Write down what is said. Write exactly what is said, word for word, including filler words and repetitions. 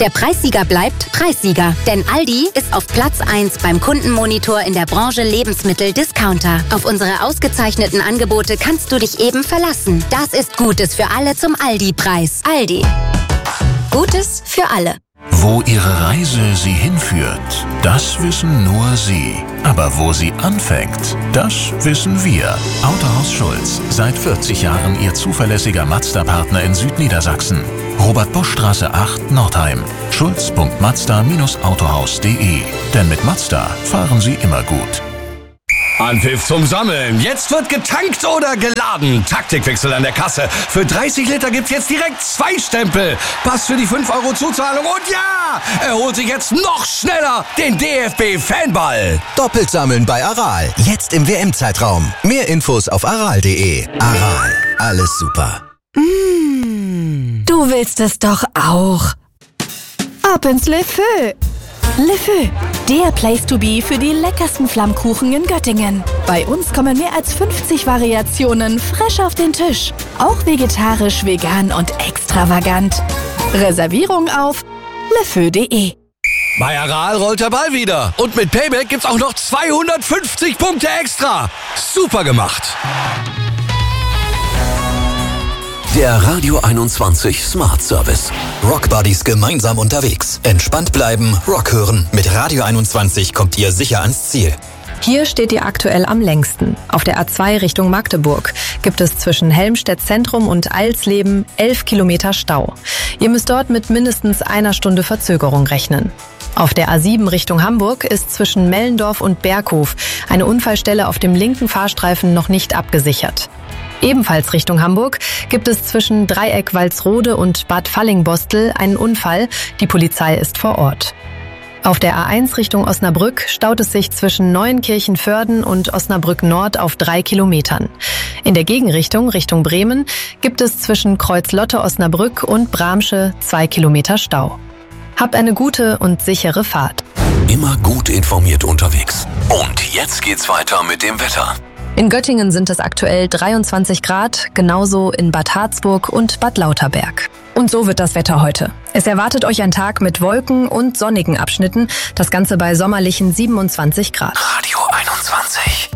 Der Preissieger bleibt Preissieger. Denn Aldi ist auf Platz eins beim Kundenmonitor in der Branche Lebensmittel-Discounter. Auf unsere ausgezeichneten Angebote kannst du dich eben verlassen. Das ist Gutes für alle zum Aldi-Preis. Aldi. Gutes für alle. Wo Ihre Reise Sie hinführt, das wissen nur Sie. Aber wo sie anfängt, das wissen wir. Autohaus Schulz, seit vierzig Jahren Ihr zuverlässiger Mazda-Partner in Südniedersachsen. Robert-Bosch-Straße acht, Nordheim. schulz punkt mazda Bindestrich autohaus punkt de. Denn mit Mazda fahren Sie immer gut. Anpfiff zum Sammeln. Jetzt wird getankt oder geladen. Taktikwechsel an der Kasse. Für dreißig Liter gibt's jetzt direkt zwei Stempel. Pass für die fünf Euro Zuzahlung. Und ja, er holt sich jetzt noch schneller den D F B-Fanball. Doppelt sammeln bei Aral. Jetzt im W M-Zeitraum. Mehr Infos auf aral punkt de. Aral. Alles super. Mmh, du willst es doch auch. Ab ins Le Feu. Le Feu, der Place to be für die leckersten Flammkuchen in Göttingen. Bei uns kommen mehr als fünfzig Variationen frisch auf den Tisch. Auch vegetarisch, vegan und extravagant. Reservierung auf lefeu punkt de. Bei Aral rollt der Ball wieder. Und mit Payback gibt's auch noch zweihundertfünfzig Punkte extra. Super gemacht. Der Radio einundzwanzig Smart Service. Rock Buddies gemeinsam unterwegs. Entspannt bleiben, Rock hören. Mit Radio einundzwanzig kommt ihr sicher ans Ziel. Hier steht ihr aktuell am längsten. Auf der A zwei Richtung Magdeburg gibt es zwischen Helmstedt Zentrum und Alsleben elf Kilometer Stau. Ihr müsst dort mit mindestens einer Stunde Verzögerung rechnen. Auf der A sieben Richtung Hamburg ist zwischen Mellendorf und Berghof eine Unfallstelle auf dem linken Fahrstreifen noch nicht abgesichert. Ebenfalls Richtung Hamburg gibt es zwischen Dreieck Walsrode und Bad Fallingbostel einen Unfall. Die Polizei ist vor Ort. Auf der A eins Richtung Osnabrück staut es sich zwischen Neuenkirchen-Vörden und Osnabrück Nord auf drei Kilometern. In der Gegenrichtung Richtung Bremen gibt es zwischen Kreuzlotte-Osnabrück und Bramsche zwei Kilometer Stau. Habt eine gute und sichere Fahrt. Immer gut informiert unterwegs. Und jetzt geht's weiter mit dem Wetter. In Göttingen sind es aktuell dreiundzwanzig Grad, genauso in Bad Harzburg und Bad Lauterberg. Und so wird das Wetter heute. Es erwartet euch ein Tag mit Wolken und sonnigen Abschnitten, das Ganze bei sommerlichen siebenundzwanzig Grad. Radio einundzwanzig.